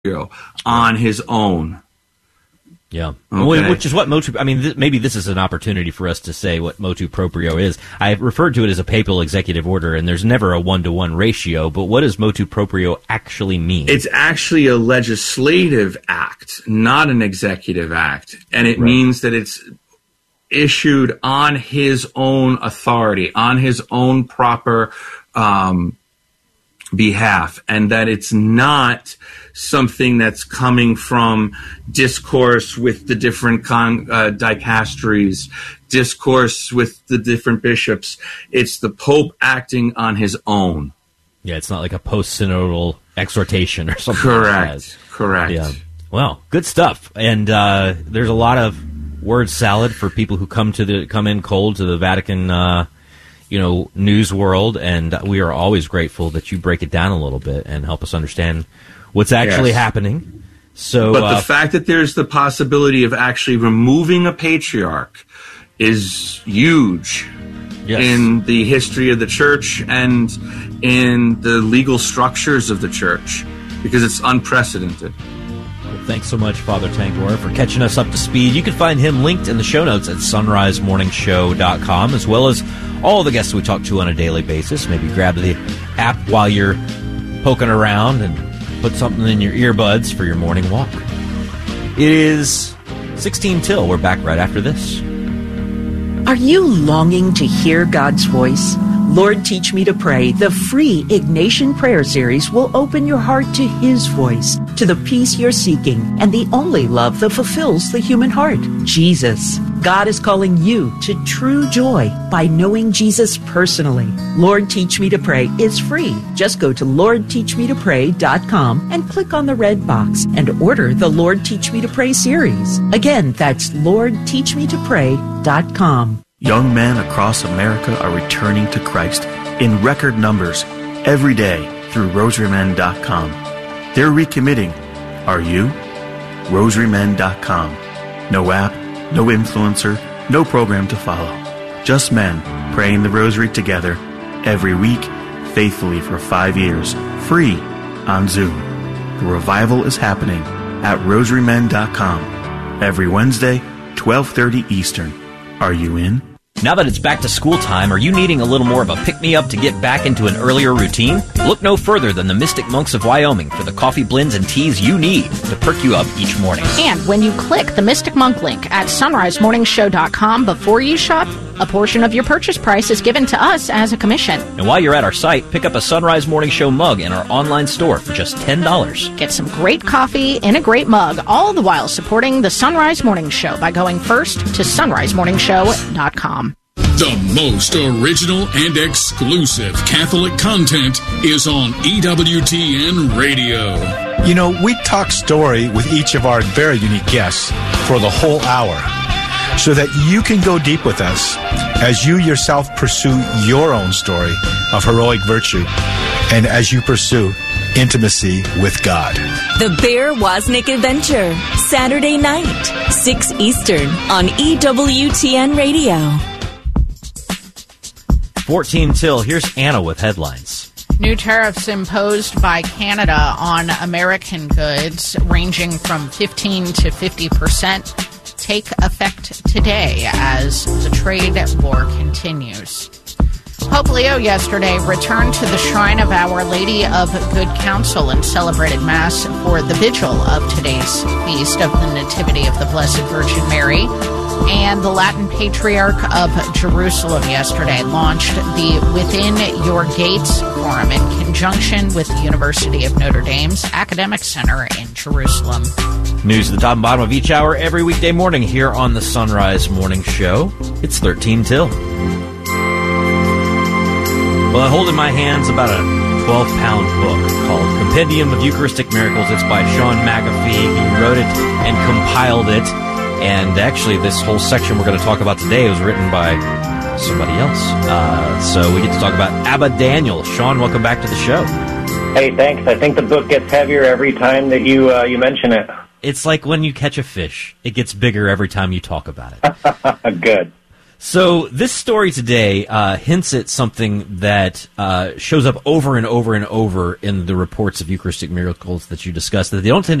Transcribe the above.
on his own. Yeah, okay. Which is what motu. I mean, maybe this is an opportunity for us to say what motu proprio is. I referred to it as a papal executive order, and there's never a 1-to-1 ratio. But what does motu proprio actually mean? It's actually a legislative act, not an executive act, and it means that it's issued on his own authority, on his own proper behalf, and that it's not something that's coming from discourse with the different dicasteries, discourse with the different bishops. It's the Pope acting on his own. Yeah, it's not like a post-synodal exhortation or something. Correct. Yeah. Well, good stuff. And there's a lot of word salad for people who come in cold to the Vatican news world, and we are always grateful that you break it down a little bit and help us understand what's actually happening. So, but the fact that there's the possibility of actually removing a patriarch is huge in the history of the church and in the legal structures of the church, because it's unprecedented. Well, thanks so much, Father Tangor, for catching us up to speed. You can find him linked in the show notes at sunrisemorningshow.com, as well as all the guests we talk to on a daily basis. Maybe grab the app while you're poking around and put something in your earbuds for your morning walk. It is 16 till. We're back right after this. Are you longing to hear God's voice? Lord, Teach Me to Pray, the free Ignatian prayer series, will open your heart to His voice, to the peace you're seeking, and the only love that fulfills the human heart, Jesus. God is calling you to true joy by knowing Jesus personally. Lord, Teach Me to Pray is free. Just go to LordTeachMeToPray.com and click on the red box and order the Lord, Teach Me to Pray series. Again, that's LordTeachMeToPray.com. Young men across America are returning to Christ in record numbers every day through RosaryMen.com. They're recommitting. Are you? RosaryMen.com. No app, no influencer, no program to follow. Just men praying the rosary together every week, faithfully for 5 years, free on Zoom. The revival is happening at RosaryMen.com every Wednesday, 12:30 Eastern. Are you in? Now that it's back to school time, are you needing a little more of a pick-me-up to get back into an earlier routine? Look no further than the Mystic Monks of Wyoming for the coffee blends and teas you need to perk you up each morning. And when you click the Mystic Monk link at sunrisemorningshow.com before you shop, a portion of your purchase price is given to us as a commission. And while you're at our site, pick up a Sunrise Morning Show mug in our online store for just $10. Get some great coffee in a great mug, all the while supporting the Sunrise Morning Show by going first to sunrisemorningshow.com. The most original and exclusive Catholic content is on EWTN Radio. You know, we talk story with each of our very unique guests for the whole hour so that you can go deep with us as you yourself pursue your own story of heroic virtue and as you pursue intimacy with God. The Bear Wozniak Adventure, Saturday night, 6 Eastern on EWTN Radio. 14 till. Here's Anna with headlines. New tariffs imposed by Canada on American goods ranging from 15 to 50% take effect today as the trade war continues. Pope Leo yesterday returned to the shrine of Our Lady of Good Counsel and celebrated Mass for the vigil of today's Feast of the Nativity of the Blessed Virgin Mary. And the Latin Patriarch of Jerusalem yesterday launched the Within Your Gates Forum in conjunction with the University of Notre Dame's Academic Center in Jerusalem. News at the top and bottom of each hour every weekday morning here on the Sunrise Morning Show. It's 13 till. Well, I hold in my hands about a 12-pound book called Compendium of Eucharistic Miracles. It's by Sean McAfee. He wrote it and compiled it. And actually, this whole section we're going to talk about today was written by somebody else. So we get to talk about Abba Daniel. Sean, welcome back to the show. Hey, thanks. I think the book gets heavier every time that you mention it. It's like when you catch a fish. It gets bigger every time you talk about it. Good. So this story today hints at something that shows up over and over and over in the reports of Eucharistic miracles that you discussed, that they don't tend